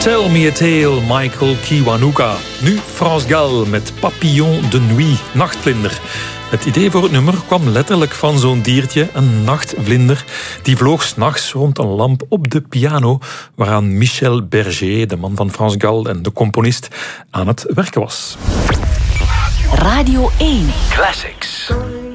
Tell Me a Tale, Michael Kiwanuka. Nu France Gall met Papillon de Nuit, nachtvlinder. Het idee voor het nummer kwam letterlijk van zo'n diertje, een nachtvlinder. Die vloog 's nachts rond een lamp op de piano, waaraan Michel Berger, de man van France Gall en de componist, aan het werken was. Radio 1 Classics.